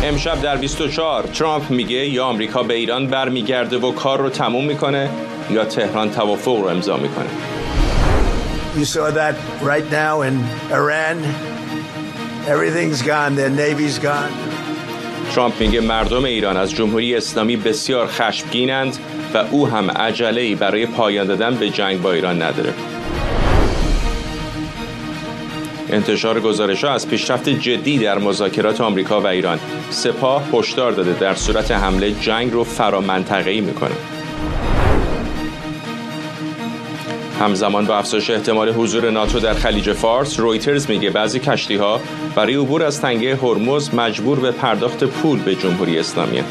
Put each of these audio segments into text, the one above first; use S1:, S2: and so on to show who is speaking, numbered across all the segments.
S1: امشب در 24 ترامپ میگه یا آمریکا به ایران برمیگرده و کار رو تموم میکنه یا تهران توافق رو امضا میکنه.
S2: You saw that right now in Iran. Everything's gone. Their navy's gone.
S1: ترامپ میگه مردم ایران از جمهوری اسلامی بسیار خشمگینند و او هم عجله‌ای برای پایان دادن به جنگ با ایران نداره. انتشار گزارش‌ها از پیشرفت جدی در مذاکرات آمریکا و ایران. سپاه هشدار داده در صورت حمله جنگ رو فرامنطقه‌ای میکنه. همزمان با افزایش احتمال حضور ناتو در خلیج فارس، رویترز میگه بعضی کشتی‌ها برای عبور از تنگه هرمز مجبور به پرداخت پول به جمهوری اسلامی.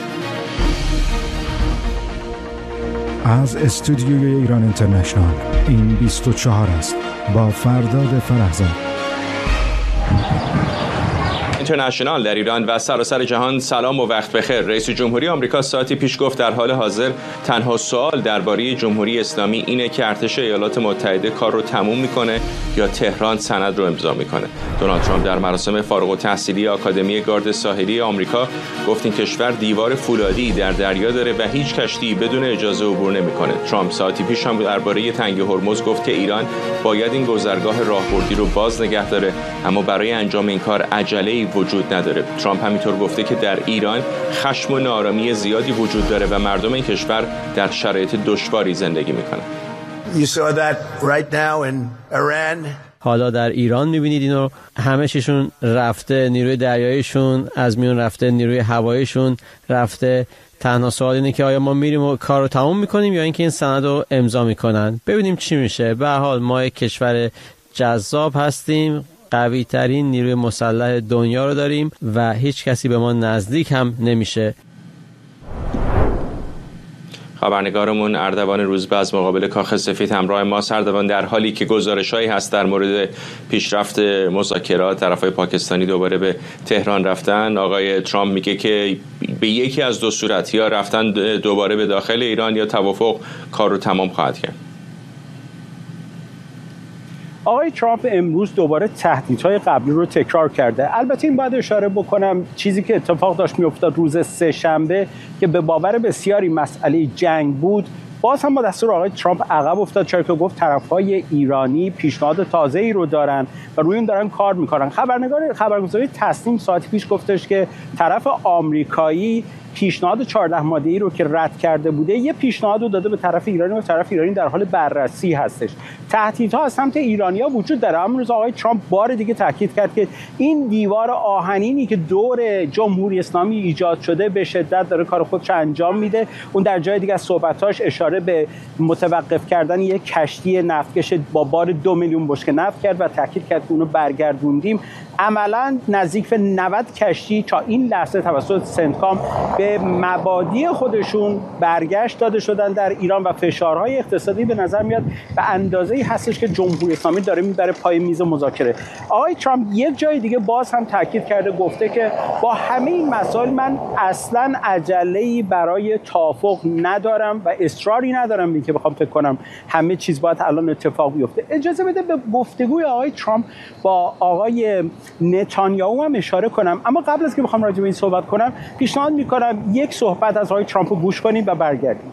S3: از استودیوی ایران اینترنشنال این 24 است با فرداد فرهزاد.
S1: اینترنشنال در ایران و سراسر جهان سلام و وقت بخیر. رئیس جمهوری آمریکا ساعتی پیش گفت در حال حاضر تنها سوال درباره جمهوری اسلامی اینه که ارتش ایالات متحده کار رو تموم میکنه یا تهران سند رو امضا میکنه. دونالد ترامپ در مراسم فارغ التحصیلی آکادمی گارد ساحلی آمریکا گفت این کشور دیوار فولادی در دریا داره و هیچ کشتی بدون اجازه عبور نمیکنه. ترامپ ساعتی پیش هم درباره تنگه هرمز گفت که ایران باید این گذرگاه راهبردی رو باز نگه داره، اما برای انجام این کار عجله‌ای وجود نداره. ترامپ همینطور گفته که در ایران خشم و ناآرامی زیادی وجود داره و مردم این کشور در شرایط دشواری زندگی میکنن.
S2: You saw that right now in Iran.
S4: حالا در ایران میبینید اینو، همه چیشون رفته، نیروی دریاییشون از میون رفته، نیروی هواییشون رفته. تنها سوال اینه که آیا ما میریم و کار رو تموم میکنیم یا اینکه این سند رو امضا میکنن. ببینیم چی میشه. به هر حال ما یک کشور جذاب هستیم، قوی ترین نیروی مسلح دنیا رو داریم و هیچ کسی به ما نزدیک هم نمیشه.
S1: خبرنگارمون اردوان روزبه از مقابل کاخ سفید همراه ما. اردوان، در حالی که گزارش‌هایی هست در مورد پیشرفت مذاکرات، طرفای پاکستانی دوباره به تهران رفتن، آقای ترامپ میگه که به یکی از دو صورت، یا رفتن دوباره به داخل ایران یا توافق کار رو تمام خواهد کرد.
S5: آقای ترامپ امروز دوباره تهدیدهای قبلی رو تکرار کرده. البته این باید اشاره بکنم چیزی که اتفاق داشت میافتاد روز سه‌شنبه که به باور بسیاری مسئله جنگ بود، باز هم با دستور آقای ترامپ عقب افتاد، چرا که گفت طرفهای ایرانی پیشنهاد تازه‌ای رو دارن و روی اون دارن کار میکنن. خبرگزاری تسنیم ساعتی پیش گفتش که طرف آمریکایی پیشنهاد 14 ماده‌ای رو که رد کرده بوده یه پیشنهاد رو داده به طرف ایرانی و طرف ایرانی در حال بررسی هستش. تهدیدها از سمت ایرانی‌ها وجود داره. امروز آقای ترامپ بار دیگه تاکید کرد که این دیوار آهنینی که دور جمهوری اسلامی ایجاد شده به شدت داره کار خودش انجام میده. اون در جای دیگه از صحبتاش اشاره به متوقف کردن یک کشتی نفتکش با بار 2 میلیون بشکه نفت کرد و تاکید کرد که اونو برگردوندیم. عملاً نزدیک به 90 کشتی تا این لحظه توسط سنتکام به مبادی خودشون برگشت داده شدن در ایران و فشارهای اقتصادی به نظر میاد به اندازه‌ای هستش که جمهوری اسلامی داره میبره پای میز مذاکره. آقای ترامپ یک جای دیگه باز هم تاکید کرده، گفته که با همه این مسائل من اصلاً عجله‌ای برای توافق ندارم و اصراری ندارم اینکه بخوام فکر کنم همه چیز باید الان اتفاق بیفته. اجازه بده به گفتگوی آقای ترامپ با آقای نتانیاهو هم اشاره کنم، اما قبل از که بخوام راجع به این صحبت کنم پیشنهاد می‌کنم یک صحبت از آقای ترامپ رو گوش کنیم و برگردیم.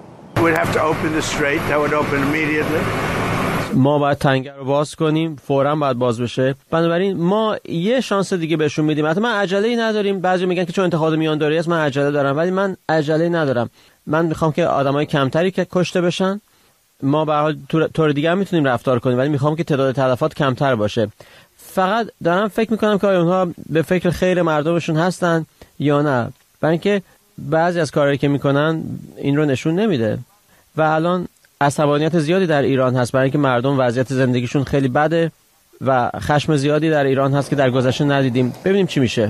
S4: ما باید تنگه رو باز کنیم، فوراً باید باز بشه. بنابراین ما یه شانس دیگه بهشون میدیم. حتما عجله‌ای نداریم. بعضی میگن که چون انتخابات میانداری است من عجله دارم، ولی من عجله ندارم. من میخوام که آدمای کمتری که کشته بشن. ما به هر حال طور دیگه هم میتونیم رفتار کنیم، ولی میخوام که تعداد تلفات کمتر باشه. فقط دارم فکر میکنم که اونها به فکر خیر مردمشون هستن یا نه، برای اینکه بعضی از کارهایی که میکنن این رو نشون نمیده و الان عصبانیت زیادی در ایران هست برای اینکه مردم وضعیت زندگیشون خیلی بده و خشم زیادی در ایران هست که در گذشته ندیدیم. ببینیم چی میشه.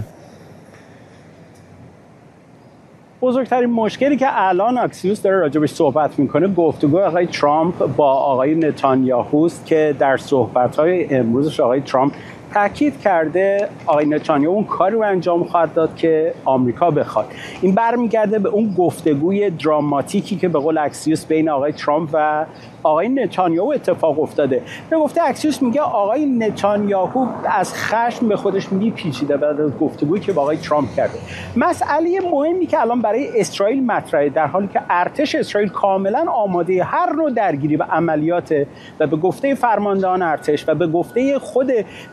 S5: بزرگترین مشکلی که الان اکسیوس داره راجبش صحبت میکنه گفتگو آقای ترامپ با آقای نتانیاهو است که در صحبت‌های امروزش آقای ترامپ تاکید کرده آقای نتانیاهو اون کاری رو انجام خواهد داد که آمریکا بخواد. این برمیگرده به اون گفتگوی دراماتیکی که به قول اکسیوس بین آقای ترامپ و آقای نتانیاهو اتفاق افتاده. به گفته اکسیوس میگه آقای نتانیاهو از خشم به خودش میپیچیده بعد از گفتگویی که با آقای ترامپ کرده. مسئله مهمی که الان برای اسرائیل مطرحه، در حالی که ارتش اسرائیل کاملا آماده هر نوع درگیری و عملیات و به گفته فرماندهان ارتش و به گفته خود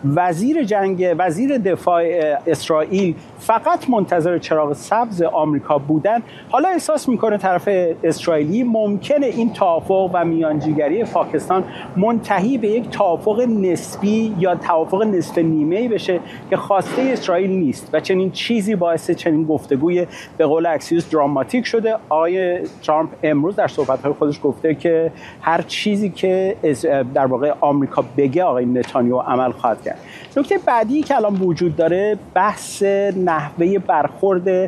S5: وزیر دفاع اسرائیل فقط منتظر چراغ سبز آمریکا بودن، حالا احساس میکنه طرف اسرائیلی ممکنه این توافق و میانجیگری پاکستان منتهی به یک توافق نسبی یا توافق نصف نیمه‌ای بشه که خواسته اسرائیل نیست و چنین چیزی باعث چنین گفتگوی به قول اکسیوس دراماتیک شده. آقای ترامپ امروز در صحبت‌های خودش گفته که هر چیزی که در واقع آمریکا بگه آقای نتانیاهو عمل خواهد کرد. نکته بعدی که الان وجود داره بحث نحوه برخورد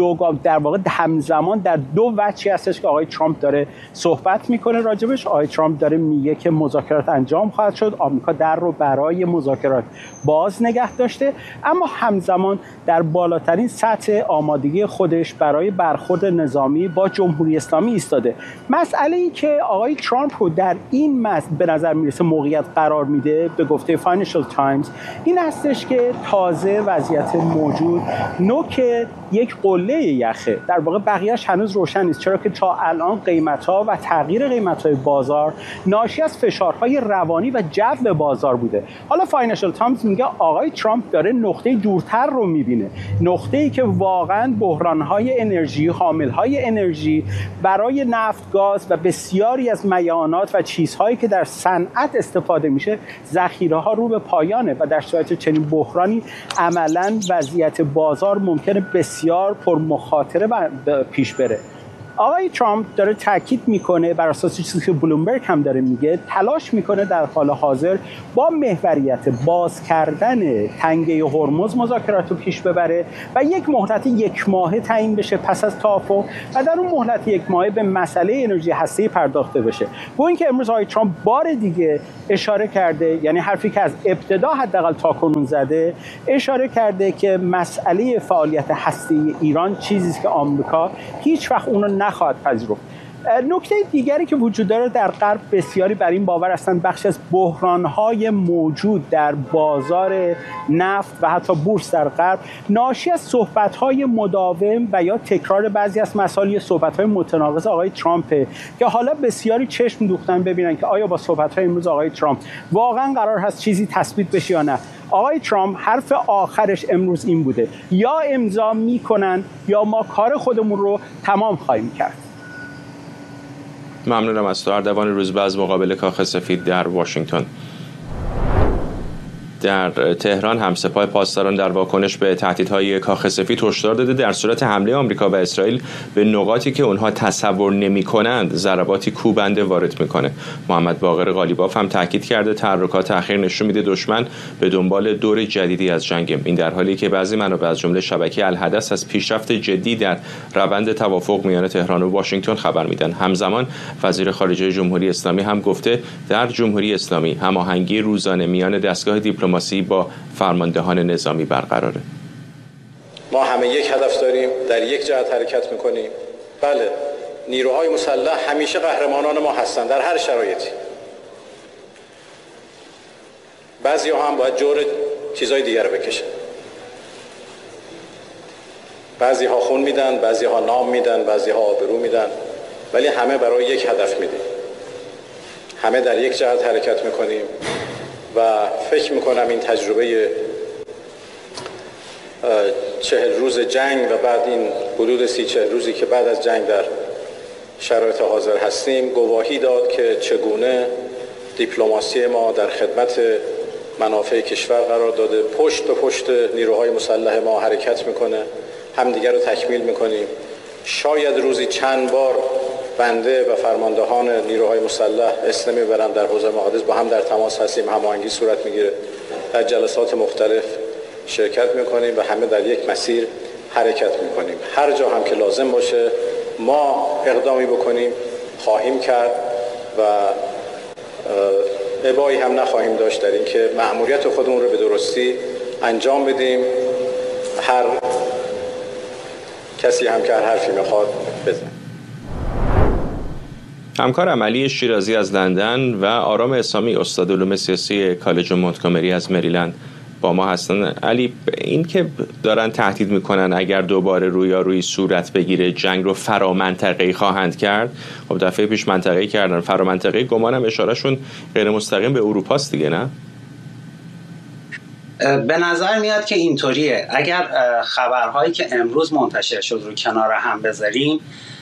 S5: در واقع همزمان در دو وجهی هستش که آقای ترامپ داره صحبت میکنه راجبش. آقای ترامپ داره میگه که مذاکرات انجام خواهد شد، آمریکا در رو برای مذاکرات باز نگه داشته، اما همزمان در بالاترین سطح آمادگی خودش برای برخورد نظامی با جمهوری اسلامی ایستاده. مسئله‌ای که آقای ترامپ رو در این به نظر میرسه موقعیت قرار میده به گفته فاینانشال تایمز این هستش که تازه وضعیت موجود نوک یک قله یخه. در واقع بقیه‌اش هنوز روشن نیست، چرا که تا الان قیمت‌ها و تغییر قیمت‌های بازار ناشی از فشارهای روانی و جو بازار بوده. حالا فاینانشال تایمز میگه آقای ترامپ داره نقطه دورتر رو میبینه، نقطه‌ای که واقعاً بحران‌های انرژی، حامل‌های انرژی برای نفت، گاز و بسیاری از میانات و چیزهایی که در صنعت استفاده میشه ذخیره‌ها رو به پایانه و در صورت چنین بحرانی عملاً وضعیت بازار ممکنه بسیار پرمخاطره پیش بره. آقای ترامپ داره تاکید میکنه بر اساس چیزی که بلومبرگ هم داره میگه، تلاش میکنه در حال حاضر با محوریت باز کردن تنگه هرمز مذاکرات رو پیش ببره و یک مهلت 1 ماهه تعیین بشه پس از توافق و در اون مهلت 1 ماهه به مسئله انرژی هسته‌ای پرداخته بشه. با اینکه امروز آقای ترامپ بار دیگه اشاره کرده، یعنی حرفی که از ابتدا حداقل تاکنون زده، اشاره کرده که مسئله فعالیت هسته‌ای ایران چیزی است که آمریکا هیچ وقت اون نخواهد پذیرفت. نکته دیگری که وجود داره در غرب بسیاری بر این باور هستند بخش از بحران‌های موجود در بازار نفت و حتی بورس در غرب ناشی از صحبت‌های مداوم و یا تکرار بعضی از مسائل صحبت‌های متناقض آقای ترامپ که حالا بسیاری چشم دوختن ببینن که آیا با صحبت‌های امروز آقای ترامپ واقعا قرار هست چیزی تثبیت بشه یا نه. آقای ترامپ حرف آخرش امروز این بوده: یا امضا میکنن یا ما کار خودمون رو تمام خواهیم کرد.
S1: ممنونم از تو. اردوان روزبه از مقابل کاخ سفید در واشنگتن. در تهران همسپاه پاسداران در واکنش به تهدیدهای کاخ سفید هشدار داده در صورت حمله آمریکا و اسرائیل به نقاطی که اونها تصور نمی‌کنند ضرباتی کوبنده وارد میکنه. محمد باقر قالیباف هم تاکید کرده تحرکات اخیر نشون میده دشمن به دنبال دور جدیدی از جنگ. این در حالی که بعضی منابع از جمله شبکه الحدث از پیشرفت جدی در روند توافق میان تهران و واشنگتن خبر میدن. همزمان وزیر خارجه جمهوری اسلامی هم گفته در جمهوری اسلامی هماهنگی روزانه میان دستگاه دیپلماسی با فرماندهان نظامی برقراره.
S6: ما همه یک هدف داریم، در یک جهت حرکت میکنیم. بله، نیروهای مسلح همیشه قهرمانان ما هستند در هر شرایطی. بعضی‌ها هم باید جور چیزای دیگر رو بکشن. بعضی‌ها خون میدن، بعضی‌ها نام میدن، بعضی‌ها آبرو میدن، ولی همه برای یک هدف میدیم. همه در یک جهت حرکت میکنیم و فکر میکنم این تجربه 40 روز جنگ و بعد این حدود 30-40 روزی که بعد از جنگ در شرایط حاضر هستیم گواهی داد که چگونه دیپلماسی ما در خدمت منافع کشور قرار داده، پشت به پشت نیروهای مسلح ما حرکت میکنه، همدیگر رو تکمیل میکنیم. شاید روزی چند بار بنده و فرماندهان نیروهای مسلح اسلمی برن در حوزه مقدس با هم در تماس هستیم، هماهنگی صورت میگیره، در جلسات مختلف شرکت میکنیم و همه در یک مسیر حرکت میکنیم. هر جا هم که لازم باشه ما اقدامی بکنیم خواهیم کرد و ابایی هم نخواهیم داشت در اینکه مأموریت خودمون رو به درستی انجام بدیم. هر کسی هم که هر حرفی میخواد بزن.
S1: همکار عملی شیرازی از لندن و آرام اسامی استاد علوم سیاسی کالج مونتگومری از مریلند با ما هستن. علی، این که دارن تهدید میکنن اگر دوباره رویارویی صورت بگیره جنگ رو فرامنطقه‌ای خواهند کرد. خب دفعه پیش منطقه‌ای کردن، فرامنطقه‌ای گمانم اشارهشون غیر مستقیم به اروپاست دیگه، نه؟
S7: به نظر میاد که اینطوریه. اگر خبرهایی که امروز منتشر شد رو کنار هم بذاریم،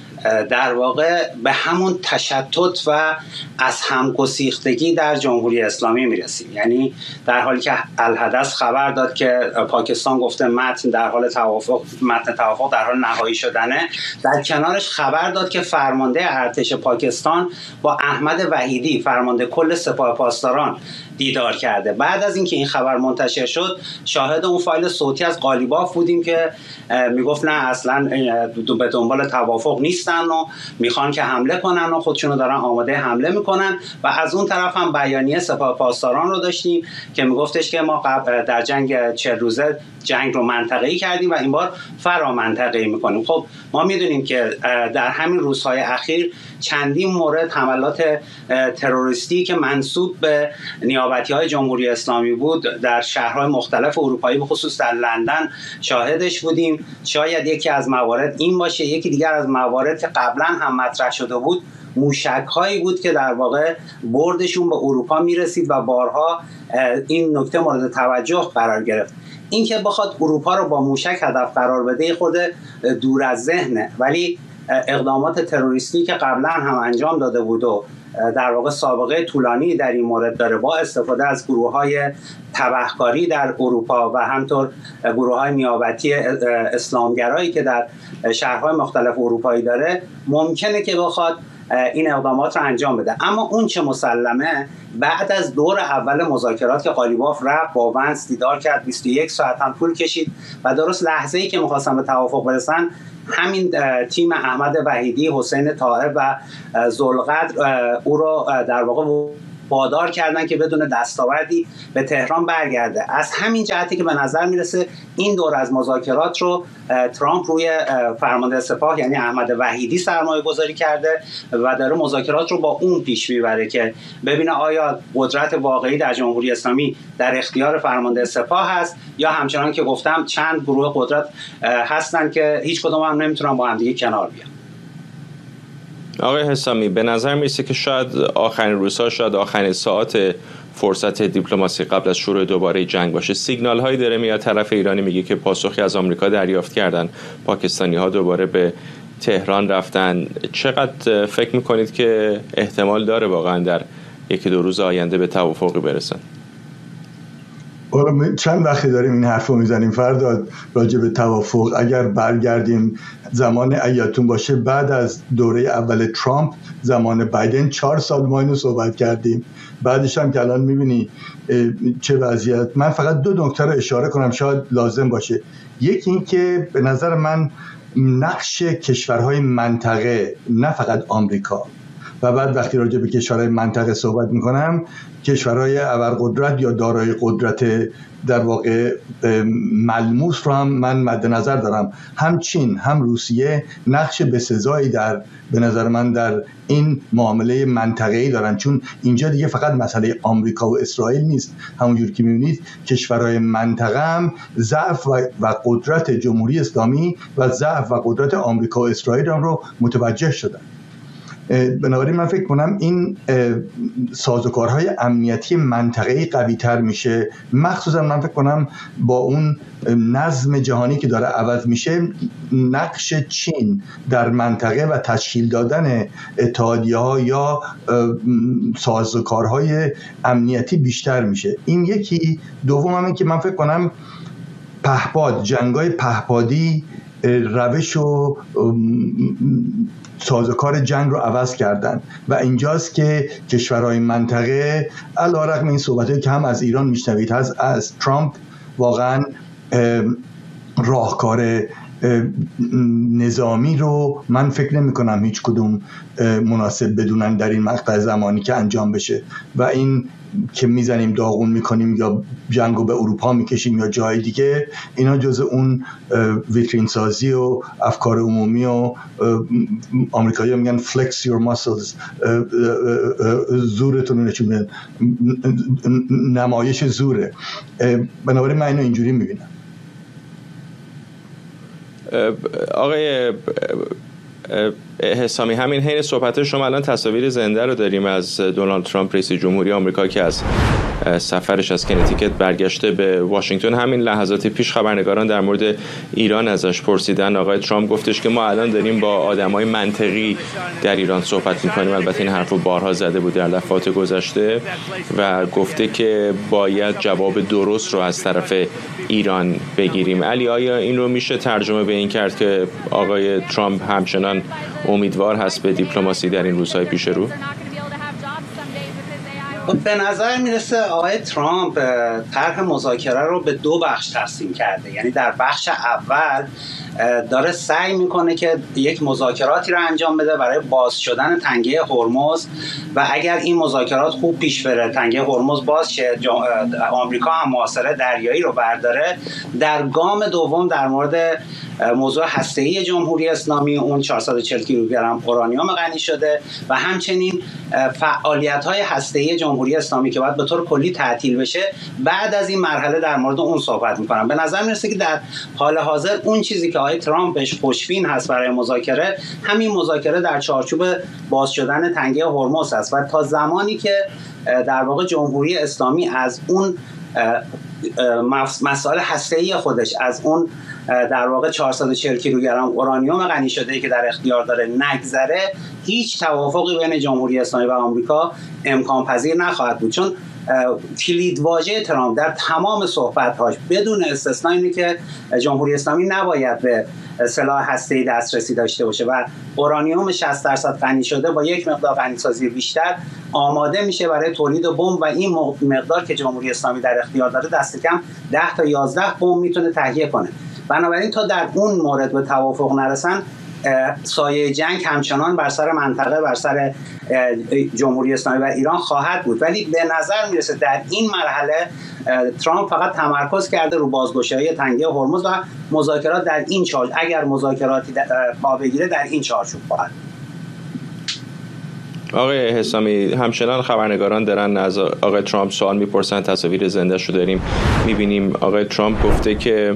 S7: در واقع به همون تشتت و از همگسیختگی در جمهوری اسلامی میرسیم. یعنی در حالی که الحدث خبر داد که پاکستان گفته متن توافق در حال نهایی شدنه، در کنارش خبر داد که فرمانده ارتش پاکستان با احمد وحیدی فرمانده کل سپاه پاسداران دیدار کرده. بعد از اینکه این خبر منتشر شد شاهد اون فایل صوتی از قالیباف بودیم که میگفت نه اصلا به دنبال توافق نیستن و میخوان که حمله کنن و خودشونو دارن آماده حمله میکنن. و از اون طرف هم بیانیه سپاه پاسداران رو داشتیم که میگفتش که ما در جنگ 40 روزه جنگ رو منطقه‌ای کردیم و این بار فرامنطقه‌ای میکنیم. خب ما میدونیم که در همین روزهای اخیر چندین مورد حملات تروریستی که منسوب به نیابتی‌های جمهوری اسلامی بود در شهرهای مختلف اروپایی به خصوص در لندن شاهدش بودیم. شاید یکی از موارد این باشه. یکی دیگر از موارد که قبلا هم مطرح شده بود موشک‌هایی بود که در واقع بردشون به اروپا میرسید و بارها این نکته مورد توجه قرار گرفت. این که بخواد اروپا رو با موشک هدف قرار بده خود دور از ذهنه، ولی اقدامات تروریستی که قبلا هم انجام داده بود و در واقع سابقه طولانی در این مورد داره با استفاده از گروه‌های تبهکاری در اروپا و همطور گروه‌های نیابتی اسلامگرایی که در شهرهای مختلف اروپایی داره، ممکنه که بخواد این اقدامات رو انجام بده. اما اون چه مسلمه بعد از دور اول مذاکرات که قالیباف رفت با ونس دیدار کرد، 21 ساعت هم طول کشید و درست لحظه‌ای که می‌خواستن به توافق برسن همین تیم احمد وحیدی، حسین طاهر و ذوالقدر او رو در واقع وادار کردن که بدون دستاوردی به تهران برگرده. از همین جهتی که به نظر میرسه این دور از مذاکرات رو ترامپ روی فرمانده سپاه یعنی احمد وحیدی سرمایه گذاری کرده و داره مذاکرات رو با اون پیش میبره که ببینه آیا قدرت واقعی در جمهوری اسلامی در اختیار فرمانده سپاه هست یا همچنان که گفتم چند گروه قدرت هستن که هیچ کدوم هم نمیتونن با هم دیگه کنار بیان.
S1: آقای حسامی، به نظر میرسه که شاید آخرین روزها، شاید آخرین ساعات فرصت دیپلماسی قبل از شروع دوباره جنگ باشه. سیگنال هایی داره میاد، طرف ایرانی میگه که پاسخی از آمریکا دریافت کردن، پاکستانی ها دوباره به تهران رفتن. چقدر فکر میکنید که احتمال داره واقعا در یکی دو روز آینده به توافقی برسن؟
S8: چند وقتی داریم این حرف رو میزنیم فرداد راجع به توافق. اگر برگردیم زمان ایاتون باشه بعد از دوره اول ترامپ، زمان بایدن 4 سال ما اینو صحبت کردیم. بعدش هم که الان میبینی چه وضعیت. من فقط 2 نکته رو اشاره کنم شاید لازم باشه. یکی این که به نظر من نقش کشورهای منطقه، نه فقط آمریکا، و بعد وقتی راجع به کشورهای منطقه صحبت میکنم کشورهای ابرقدرت یا دارای قدرت در واقع ملموس رو هم من مد نظر دارم. هم چین هم روسیه نقش بسزایی به نظر من در این معامله منطقه‌ای دارن، چون اینجا دیگه فقط مسئله آمریکا و اسرائیل نیست. همونجور که می‌بینید کشورهای منطقه هم ضعف و قدرت جمهوری اسلامی و ضعف و قدرت آمریکا و اسرائیل هم رو متوجه شدن. بنابراین من فکر کنم این سازوکارهای امنیتی منطقه‌ای قوی‌تر میشه، مخصوصا من فکر کنم با اون نظم جهانی که داره عوض میشه نقش چین در منطقه و تشکیل دادن اتحادیه‌ها یا سازوکارهای امنیتی بیشتر میشه. این یکی. دوم هم این که من فکر کنم جنگ‌های پهپادی روش و سازوکار جنگ رو عوض کردن و اینجاست که کشورهای منطقه علیرغم این صحبتایی که هم از ایران میشنوید از ترامپ واقعا راهکار نظامی رو من فکر نمی کنم هیچ کدوم مناسب بدونن در این مقطع زمانی که انجام بشه و این که میزنیم داغون میکنیم یا جنگو به اروپا میکشیم یا جای دیگه، اینا جزء اون ویترین سازی و افکار عمومی و آمریکایی‌ها میگن flex your muscles، زورتون رو نشون بدن، نمایش زوره. بنابراین من اینو اینجوری میبینم.
S1: آقای حسامی، همین حین صحبت شما الان تصاویر زنده رو داریم از دونالد ترامپ رئیس جمهوری آمریکا که از سفرش از کنتیکت برگشته به واشنگتن. همین لحظات پیش خبرنگاران در مورد ایران ازش پرسیدن. آقای ترامپ گفتش که ما الان داریم با آدمای منطقی در ایران صحبت می‌کنیم. البته این حرفو بارها زده بود در دفعات گذشته و گفته که باید جواب درست رو از طرف ایران بگیریم. علی، آیا این رو میشه ترجمه به این کرد که آقای ترامپ همچنان امیدوار هست به دیپلماسی در این روزهای پیش رو؟
S7: به نظر میرسه آقای ترامپ طرح مذاکره رو به دو بخش تقسیم کرده. یعنی در بخش اول داره سعی میکنه که یک مذاکراتی رو انجام بده برای باز شدن تنگه هرمز و اگر این مذاکرات خوب پیش بره، تنگه هرمز باز شه، آمریکا هم محاصره دریایی رو برداره، در گام دوم در مورد موضوع هسته‌ای جمهوری اسلامی، اون 440 کیلوگرم اورانیوم غنی شده و همچنین فعالیت‌های هسته‌ای جمهوری اسلامی که باید به طور کلی تعطیل بشه، بعد از این مرحله در مورد اون صحبت می‌کنم. به نظر میرسه که در حال حاضر اون چیزی که آقای ترامپ بهش خوشبین هست برای مذاکره، همین مذاکره در چارچوب باز شدن تنگه هرمز است و تا زمانی که در واقع جمهوری اسلامی از اون مسائل هسته‌ای خودش، از اون در واقع 440 کیلوگرم اورانیوم غنی شده که در اختیار داره نگذره، هیچ توافقی بین جمهوری اسلامی و آمریکا امکان پذیر نخواهد بود. چون کلید واژه ترامپ در تمام صحبت‌هاش بدون استثنا اینه که جمهوری اسلامی نباید به سلاح هسته‌ای دسترسی داشته باشه و اورانیوم 60% غنی شده با یک مقدار غنیسازی بیشتر آماده میشه برای تولید بمب و این مقدار که جمهوری اسلامی در اختیار داره دست کم 10 تا 11 بمب میتونه تهیه کنه. بنابراین تا در اون مورد به توافق نرسن، سایه جنگ همچنان بر سر منطقه، بر سر جمهوری اسلامی و ایران خواهد بود. ولی به نظر میرسه در این مرحله ترامپ فقط تمرکز کرده رو بازگشایی تنگه هرمز و مذاکرات در این چارچوب، اگر مذاکراتی پا بگیره در این چارچوب خواهد.
S1: آقای حسامی، همچنان خبرنگاران دارن از آقای ترامپ سوال میپرسن، تصاویر زنده‌اش رو داریم میبینیم. آقای ترامپ گفته که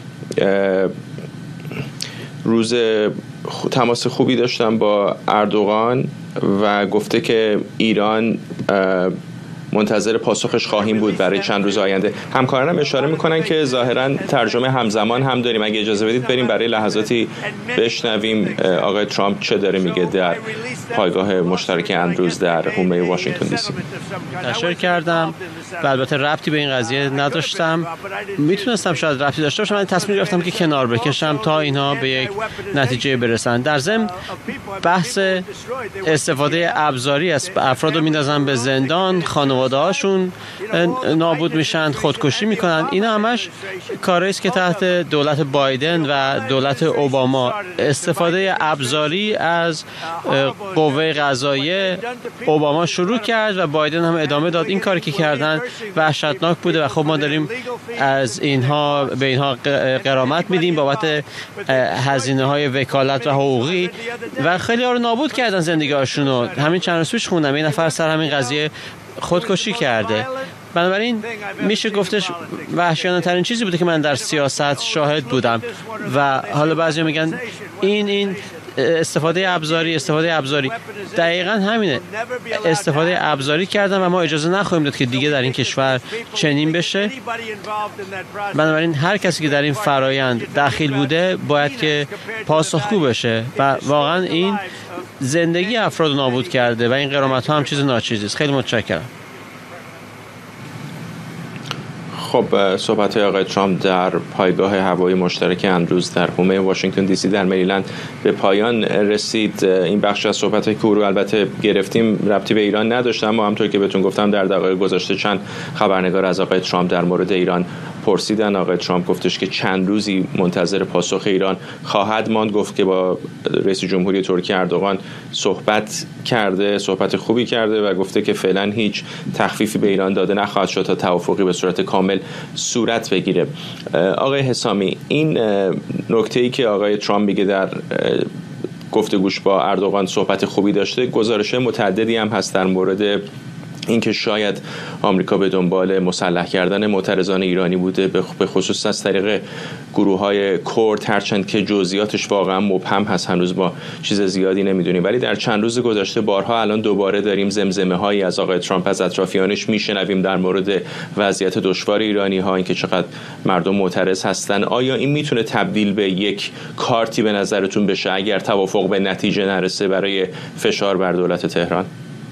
S1: روز تماس خوبی داشتم با اردوغان و گفته که ایران منتظر پاسخش خواهیم بود برای چند روز آینده. همکارانم اشاره میکنن که ظاهرا ترجمه همزمان هم داریم. اگه اجازه بدید بریم برای لحظاتی بشنویم آقای ترامپ چه داره میگه در پایگاه مشترک اندروز در حومه واشنگتن دی سی.
S4: تشکر کردم و البته ربطی به این قضیه نداشتم، میتونستم شاید ربطی داشته باشم، ولی تصمیم گرفتم که کنار بکشم تا اینها به یک نتیجه برسن. در ضمن بحث استفاده ابزاری از افراد رو میندازن به زندان، خانواده‌هاشون نابود میشن، خودکشی میکنن، اینا همش کاری است که تحت دولت بایدن و دولت اوباما استفاده ابزاری از قوه قضاییه اوباما شروع کرد و بایدن هم ادامه داد. این کاری که کردن وحشتناک بوده و خب ما داریم از اینها به اینها غرامت میدیم بابت هزینه‌های وکالت و حقوقی و خیلی ها رو نابود کردن زندگی‌هاشون رو. همین چند روز پیش خوندم یه نفر سر همین قضیه خودکشی کرده. بنابراین میشه گفتش وحشیانه ترین چیزی بوده که من در سیاست شاهد بودم و حالا بعضی میگن این استفاده ابزاری دقیقاً همینه، استفاده ابزاری کردن و ما اجازه نخواهیم داد که دیگه در این کشور چنین بشه. بنابراین هر کسی که در این فرایند دخیل بوده باید که پاسخگو بشه و واقعاً این زندگی افراد نابود کرده و این غرامت ها هم چیز ناچیزی است. خیلی متشکرم.
S1: خب صحبت آقای ترامپ در پایگاه هوایی مشترک اندروز در حومه واشنگتن دی سی در مریلند به پایان رسید. این بخش از صحبت‌های که رو البته گرفتیم ربطی به ایران نداشت، اما همونطور که بهتون گفتم در دقایق گذشته چند خبرنگار از آقای ترامپ در مورد ایران پرسیدن آقای ترامپ گفتش که چند روزی منتظر پاسخ ایران خواهد ماند. گفت که با رئیس جمهوری ترکیه اردوغان صحبت کرده، صحبت خوبی کرده و گفته که فعلا هیچ تخفیفی به ایران داده نخواهد شد تا توافقی به صورت کامل صورت بگیره. آقای حسامی، این نکته‌ای که آقای ترامپ میگه در گفتگوش با اردوغان صحبت خوبی داشته، گزارش متعددی هم هست در مورد اینکه شاید آمریکا به دنبال مسلح کردن معترضان ایرانی بوده، به خصوص از طریق گروه‌های کرد، هرچند که جزئیاتش واقعا مبهم هست، هنوز ما چیز زیادی نمیدونیم. ولی در چند روز گذشته بارها الان دوباره داریم زمزمه‌هایی از آقای ترامپ از اطرافیانش میشنویم در مورد وضعیت دشوار ایرانی‌ها، اینکه چقدر مردم معترض هستن. آیا این میتونه تبدیل به یک کارتی به نظرتون بشه اگر توافق به نتیجه نرسه برای فشار بر دولت تهران؟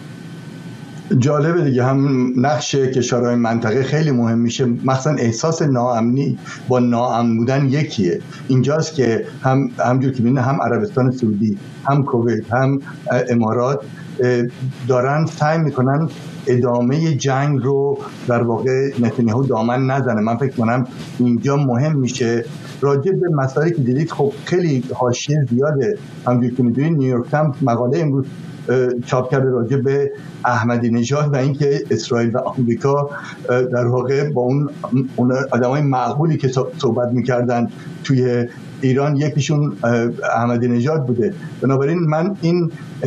S8: جالبه دیگه، هم نقش کشورهای منطقه خیلی مهم میشه، مخصوصا احساس ناامنی با ناامن بودن یکیه. اینجاست که همجور که می‌بینید هم عربستان سعودی، هم کویت، هم امارات دارن سعی میکنن ادامه جنگ رو در واقع نتانیاهو دامن نزنه. من فکر کنم اینجا مهم میشه راجع به مسائلی که دیدید. خب خیلی حاشیه زیاده، همجور که میدونید نیویورک تایمز مقاله امروز چاپ کرده راجع به احمدی نژاد و اینکه اسرائیل و آمریکا در واقع با اون آدمای معقولی که صحبت میکردن توی ایران یکیشون احمدی نژاد بوده. بنابراین من این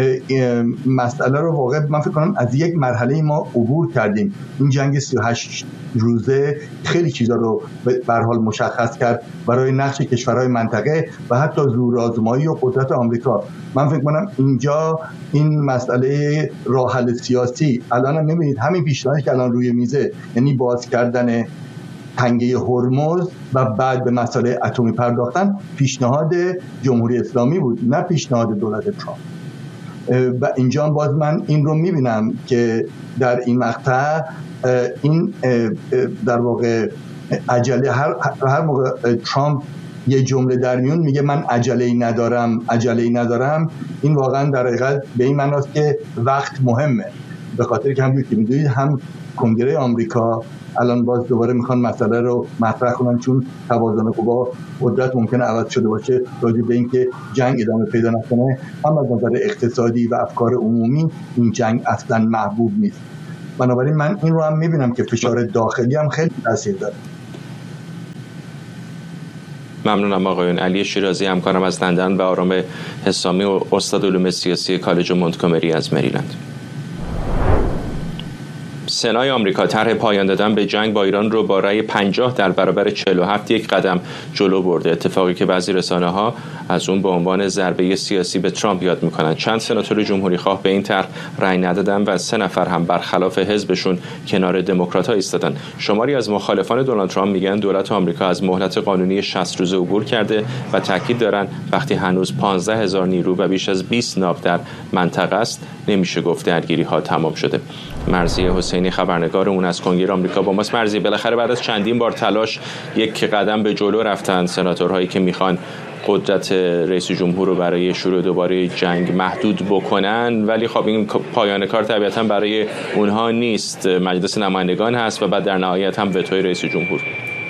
S8: مسئله رو واقعا من فکر کنم از یک مرحله ما عبور کردیم. این جنگ 38 روزه خیلی چیزا رو به هر حال مشخص کرد برای نقش کشورهای منطقه و حتی زورآزمایی و قدرت آمریکا. من فکر کنم اینجا این مسئله راه حل سیاسی الان هم می‌بینید همین پیشنهادی که الان روی میزه، یعنی باز کردن تنگه هرمز و بعد به مسئله اتمی پرداختن، پیشنهاد جمهوری اسلامی بود، نه پیشنهاد دولت ترامپ. و اینجا باز من این رو میبینم که در این مقطع این در واقع عجله، هر موقع ترامپ یه جمله در میون میگه من عجله‌ای ندارم، این واقعا در حقیقت به این معناست که وقت مهمه، به خاطر که همونجوری که میدونید هم کنگره آمریکا الان باز دوباره میخوان مسئله رو مطرح کنن، چون توازن قوا قدرت ممکنه عوض شده باشه راجع به اینکه جنگ ادامه پیدا نکنه. هم از نظر اقتصادی و افکار عمومی این جنگ اصلا محبوب نیست. بنابراین من این رو هم میبینم که فشار داخلی هم خیلی تاثیر داره.
S1: ممنونم آقایون. علی شیرازی همکارم از لندن و آرام حسامی و استاد علوم سیاسی کالج مونتگومری از مریلند. سنای آمریکا طرح پایان دادن به جنگ با ایران رو با رأی 50 در برابر 47 یک قدم جلو برده، اتفاقی که بعضی رسانه‌ها از اون به عنوان ضربه سیاسی به ترامپ یاد میکنن. چند سناتور جمهوری خواه به این طرح رأی ندادن و 3 نفر هم برخلاف حزبشون کنار دموکرات‌ها ایستادن. شماری از مخالفان دونالد ترامپ میگن دولت آمریکا از مهلت قانونی 60 روزه عبور کرده و تاکید دارن وقتی هنوز 15,000 نیرو و بیش از 20 ناو در منطقه است نمیشه گفت درگیری‌ها تمام شده. مرضیه حسینی خبرنگار اون از کنگره آمریکا با ماست. مرضیه، بالاخره بعد از چندین بار تلاش یک قدم به جلو رفتن سناتورهایی که میخوان قدرت رئیس جمهور رو برای شروع دوباره جنگ محدود بکنن، ولی خب این پایان کار طبیعتا برای اونها نیست. مجلس نمایندگان هست و بعد در نهایت هم وتوی رئیس جمهور.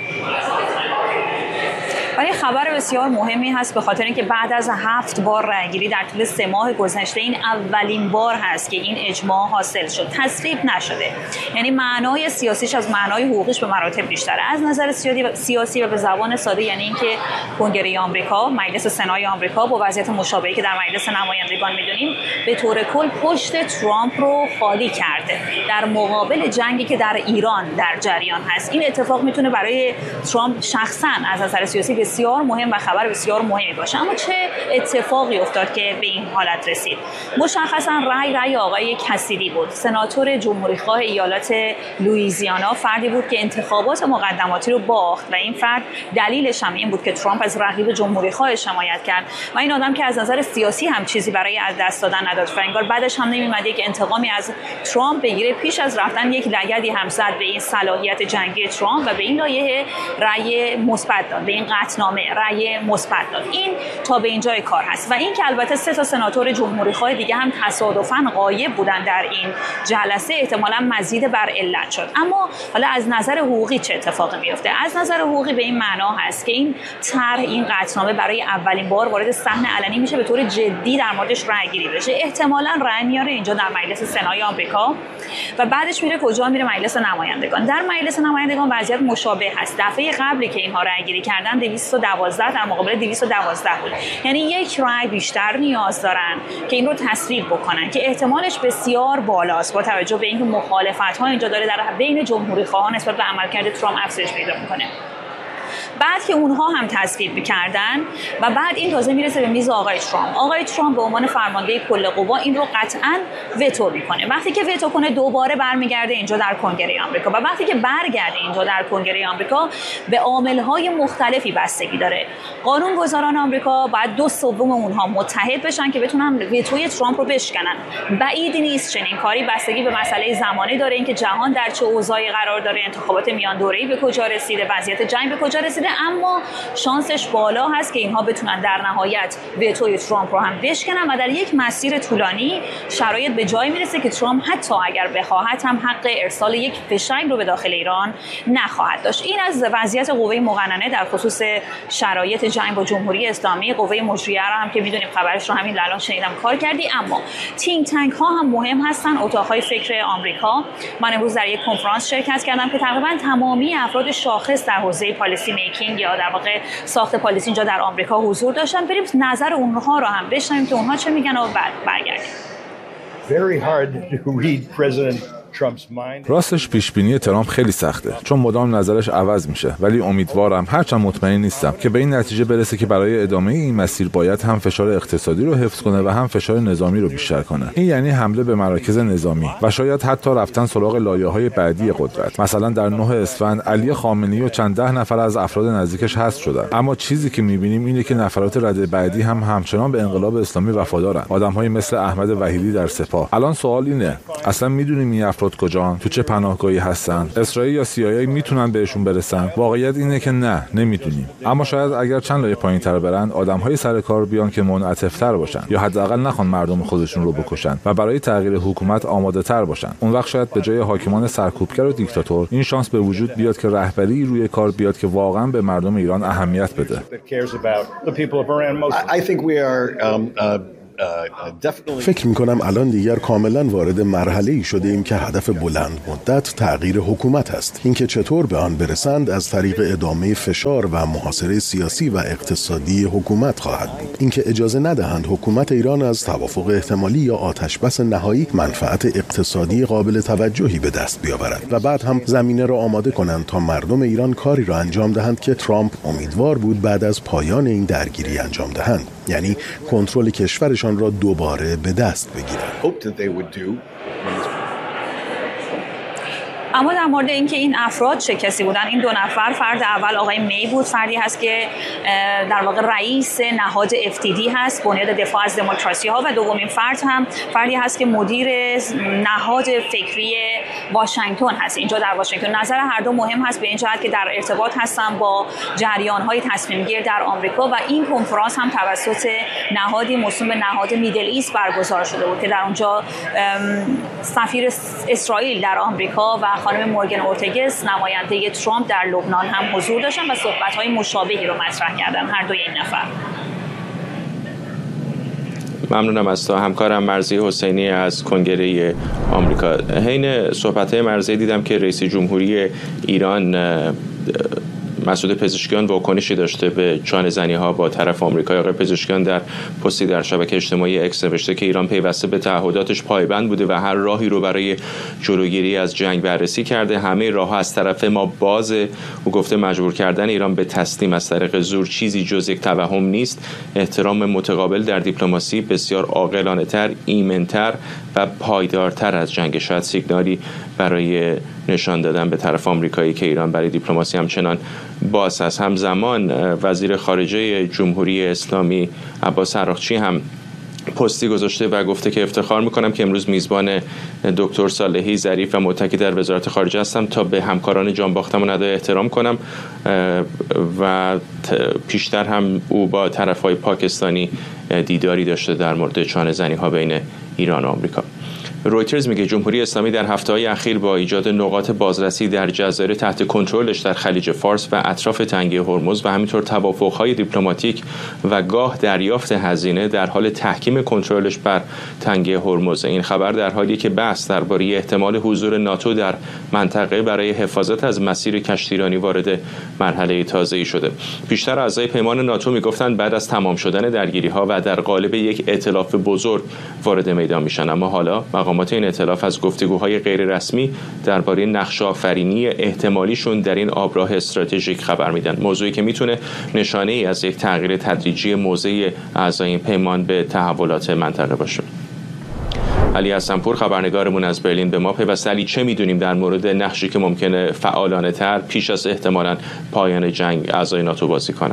S9: ولی خبر بسیار مهمی هست به خاطر اینکه بعد از 7 بار رأیگیری در طول 3 ماه گذشته این اولین بار هست که این اجماع حاصل شد، تصویب نشده. یعنی معنای سیاسیش از معنای حقوقیش به مراتب بیشتره. از نظر سیاسی و به زبان ساده یعنی اینکه کنگره آمریکا، مجلس سنای آمریکا با وضعیت مشابهی که در مجلس نمایندگان می‌دونیم به طور کل پشت ترامپ رو خالی کرده در مقابل جنگی که در ایران در جریان هست. این اتفاق میتونه برای ترامپ شخصا از نظر سیاسی بسیار مهم و خبر بسیار مهمی باشه. اما چه اتفاقی افتاد که به این حالت رسید؟ مشخصا رأی آقای کسیدی بود، سناتور جمهوریخواه ایالت لوئیزیانا، فردی بود که انتخابات مقدماتی رو باخت و این فرد دلیلش هم این بود که ترامپ از رقیب جمهوریخواهش حمایت کرد و این آدم که از نظر سیاسی هم چیزی برای از دست دادن نداشت و انگار بعدش هم نمی‌اومد یک انتقامی از ترامپ بگیره، پیش از رفتن یک لگدی هم زد به این صلاحیت جنگی ترامپ و به این لایحه رأی مثبت داد، به این قطع قطعنامه رأی مثبت داد. این تا به اینجای کار هست و این که البته 3 تا سناتور جمهوری‌خواه دیگه هم تصادفاً غایب بودن در این جلسه احتمالاً مزید بر علت شد. اما حالا از نظر حقوقی چه اتفاقی میفته؟ از نظر حقوقی به این معنا هست که این طرح، این قطعنامه برای اولین بار وارد صحن علنی میشه، به طور جدی در موردش رأی گیری بشه. احتمالاً رأی میاره اینجا در مجلس سنای آمریکا و بعدش میره کجا؟ میره مجلس نمایندگان. در مجلس نمایندگان وضعیت مشابه هست. دفعه قبلی که اینها رأی گیری کردن 212 در مقابل 212 بود. یعنی یک رأی بیشتر نیاز دارن که این رو تصویب بکنن که احتمالش بسیار بالاست با توجه به اینکه مخالفت‌ها اینجا داره در بین جمهوری‌خواهان نسبت به عملکرد ترامپ افزایش پیدا می‌کنه. بعد که اونها هم تصویب می‌کردن و بعد این تازه میرسه به میز آقای ترامپ. آقای ترامپ به عنوان فرمانده کل قوا این رو قطعاً وتو می‌کنه. وقتی که وتو کنه دوباره برمیگرده اینجا در کنگره آمریکا و وقتی که برگرده اینجا در کنگره آمریکا به عامل‌های مختلفی بستگی داره. قانونگذاران آمریکا باید 2/3 اونها متحد بشن که بتونن وتوی ترامپ رو بشکنن. بعید نیست چنین کاری، بستگی به مسئله زمانی داره، اینکه جهان در چه اوضاعی قرار داره، انتخابات میان دوره‌ای به کجا رسیده، وضعیت جنگ به کجا رسیده، اما شانسش بالا هست که اینها بتونن در نهایت وتوی ترامپ رو هم بشکنن و در یک مسیر طولانی شرایط به جای میرسه که ترامپ حتی اگر بخواهد هم حق ارسال یک فشنگ رو به داخل ایران نخواهد داشت. این از وضعیت قوه مقننه در خصوص شرایط جنگ با جمهوری اسلامی. قوه مجریه رو هم که میدونیم خبرش رو همین الان شنیدم کار کردی. اما تینک تانک ها هم مهم هستن، اتاقهای فکر آمریکا. من امروز در یک کنفرانس شرکت کردم که تقریبا تمامی افراد شاخص در حوزه پالیسی میکینگ یا در واقع ساخت پالیسی اینجا در آمریکا حضور داشتن. بریم نظر اونها رو هم بشنویم که اونها چه میگن و بعد برگردیم.
S10: Very hard to read President
S11: راستش پیشبینی ترامپ خیلی سخته چون مدام نظرش عوض میشه، ولی امیدوارم، هرچند مطمئن نیستم، که به این نتیجه برسه که برای ادامه این مسیر باید هم فشار اقتصادی رو حفظ کنه و هم فشار نظامی رو بیشتر کنه. این یعنی حمله به مراکز نظامی و شاید حتی رفتن سراغ لایه‌های بعدی قدرت. مثلا در 9 اسفند علی خامنه‌ای و چند ده نفر از افراد نزدیکش حذف شدن، اما چیزی که می‌بینیم اینه که نفرات رده بعدی هم همچنان به انقلاب اسلامی وفادارن. آدم‌های مثل احمد وحیدی در سپاه. الان سوال اینه، اصلا می‌دونیم این افراد کجان؟ تو چه پناهگاهی هستن؟ اسرائیل یا CIA میتونن بهشون برسن؟ واقعیت اینه که نه، نمیتونیم. اما شاید اگر چند لایه پایین‌تر برن، آدم‌های سر کار بیان که منعطف‌تر باشن یا حداقل نخوان مردم خودشون رو بکشن و برای تغییر حکومت آماده‌تر باشن. اون وقت شاید به جای حاکمان سرکوبگر و دیکتاتور این شانس به وجود بیاد که رهبری روی کار بیاد که واقعا به مردم ایران اهمیت بده.
S12: فکر میکنم الان دیگر کاملا وارد مرحله‌ای شده ایم که هدف بلند مدت تغییر حکومت است. اینکه چطور به آن برسند از طریق ادامه فشار و محاصره سیاسی و اقتصادی حکومت خواهد بود. اینکه اجازه ندهند حکومت ایران از توافق احتمالی یا آتشبس نهایی منفعت اقتصادی قابل توجهی به دست بیاورد و بعد هم زمینه را آماده کنند تا مردم ایران کاری را انجام دهند که ترامپ امیدوار بود بعد از پایان این درگیری انجام دهند، یعنی کنترل کشورشان را دوباره به دست بگیرند.
S9: اما در مورد اینکه این افراد چه کسی بودن، این 2 نفر، فرد اول آقای می بود، فردی هست که در واقع رئیس نهاد FTD هست، بنیاد دفاع از دموکراسی ها، و دومین فرد هم فردی هست که مدیر نهاد فکری واشنگتن هست اینجا در واشنگتن. نظر هر دو مهم هست به این جهت که در ارتباط هستن با جریان های تصمیم گیر در آمریکا و این کنفرانس هم توسط نهادی موسوم به نهاد میدل ایست برگزار شده بود که در اونجا سفیر اسرائیل در آمریکا و خانم مورگن اورتگس نماینده ترامپ در لبنان هم حضور داشتن و صحبت‌های مشابهی رو مطرح کردن هر دوی این نفر.
S1: ممنونم از تا همکارم مرضی حسینی از کنگره آمریکا. حین صحبت‌های مرضی دیدم که رئیس جمهوری ایران مسعود پزشکیان واکنشی داشته به جانزنی‌ها با طرف آمریکا. آقای پزشکیان در پستی در شبکه اجتماعی اکس نوشته که ایران پیوسته به تعهداتش پایبند بوده و هر راهی رو برای جلوگیری از جنگ بررسی کرده. همه راه‌ها از طرف ما بازه. او گفته مجبور کردن ایران به تسلیم از طریق زور چیزی جز یک توهم نیست. احترام متقابل در دیپلماسی بسیار عاقلانه‌تر، ایمن‌تر و پایدارتر از جنگ. شاید سیگنالی برای نشان دادن به طرف آمریکایی که ایران برای دیپلماسی همچنان باز است. همزمان وزیر خارجه جمهوری اسلامی عباس عراقچی هم پستی گذاشته و گفته که افتخار میکنم که امروز میزبان دکتر صالحی ظریف و متکی در وزارت خارجه هستم تا به همکاران جان باختم ادای احترام کنم و پیشتر هم او با طرفهای پاکستانی دیداری داشته در مورد چانه زنی ها بین ایران و آمریکا. رویترز میگه جمهوری اسلامی در هفته‌های اخیر با ایجاد نقاط بازرسی در جزایر تحت کنترلش در خلیج فارس و اطراف تنگه هرمز و همینطور توافق‌های دیپلماتیک و گاه دریافت هزینه در حال تحکیم کنترلش بر تنگه هرمز. این خبر در حالی که بحث درباره احتمال حضور ناتو در منطقه برای حفاظت از مسیر کشتیرانی وارد مرحله تازه‌ای شده. پیشتر اعضای پیمان ناتو میگفتند بعد از تمام شدن درگیری‌ها و در قالب یک ائتلاف بزرگ وارد میدان میشن، اما حالا مقامات این ائتلاف از گفتگوهای غیر رسمی درباره نقشه آفرینی احتمالیشون در این آبراه استراتژیک خبر میدن، موضوعی که میتونه نشانه ای از یک تغییر تدریجی موضع اعضای این پیمان به تحولات منطقه باشه. علی حسن‌پور خبرنگارمون از برلین به ما پیوسته. علی، چه میدونیم در مورد نقشی که ممکنه فعالانه تر پیش از احتمالاً پایان جنگ اعضای ناتو بازی کنن؟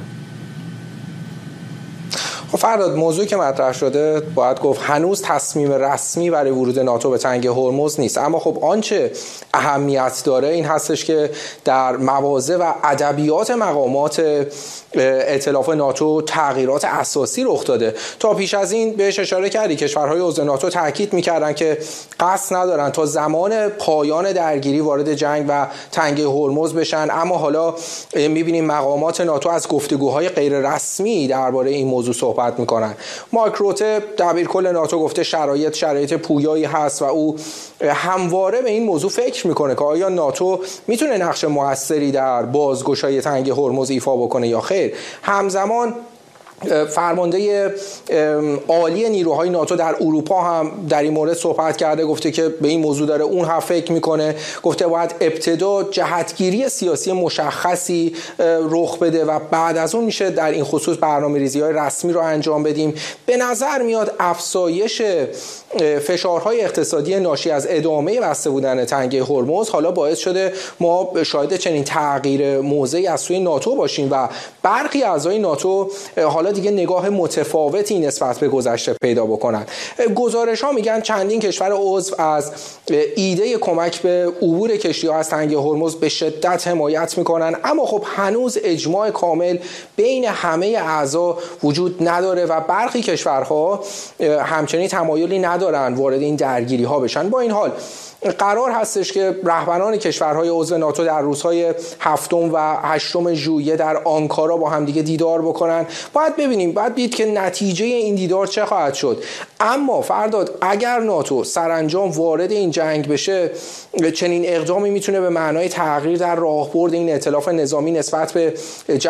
S13: فرداد، موضوعی که مطرح شده باید گفت هنوز تصمیم رسمی برای ورود ناتو به تنگه هرمز نیست، اما خب آنچه اهمیت داره این هستش که در مواضع و ادبیات مقامات ائتلاف ناتو تغییرات اساسی رخ داده. تا پیش از این بهش اشاره کردی، کشورهای عضو ناتو تاکید می‌کردن که قصد ندارن تا زمان پایان درگیری وارد جنگ و تنگه هرمز بشن، اما حالا می‌بینیم مقامات ناتو از گفتگوهای غیر رسمی درباره این موضوع صحبت می‌کنن. مارک روته دبیرکل ناتو گفته شرایط پویایی هست و او همواره به این موضوع فکر می‌کنه که آیا ناتو می‌تونه نقش موثری در بازگشایی تنگه هرمز ایفا بکنه یا خیر. همزمان فرمانده عالی نیروهای ناتو در اروپا هم در این مورد صحبت کرده، گفته که به این موضوع داره اون هم فکر میکنه، گفته باید ابتدا جهتگیری سیاسی مشخصی رخ بده و بعد از اون میشه در این خصوص برنامه‌ریزی‌های رسمی رو انجام بدیم. به نظر میاد افزایش فشارهای اقتصادی ناشی از ادامه بسته بودن تنگه هرمز حالا باعث شده ما شاهد چنین تغییر موضعی از سوی ناتو باشیم و برخی اعضای ناتو حالا دیگه نگاه متفاوتی نسبت به گذشته پیدا بکنن. گزارش‌ها میگن چندین کشور عضو از ایده کمک به عبور کشتی‌ها از تنگه هرمز به شدت حمایت میکنن، اما خب هنوز اجماع کامل بین همه اعضا وجود نداره و برخی کشورها همچنین تمایلی ندارن وارد این درگیری‌ها بشن. با این حال قرار هستش که رهبران کشورهای عضو ناتو در روزهای 7 و 8 ژوئیه در آنکارا با هم دیگه دیدار بکنن. باید ببینیم، باید دید که نتیجه این دیدار چه خواهد شد. اما فرداد، اگر ناتو سرانجام وارد این جنگ بشه، چنین اقدامی میتونه به معنای تغییر در راهبرد این ائتلاف نظامی نسبت به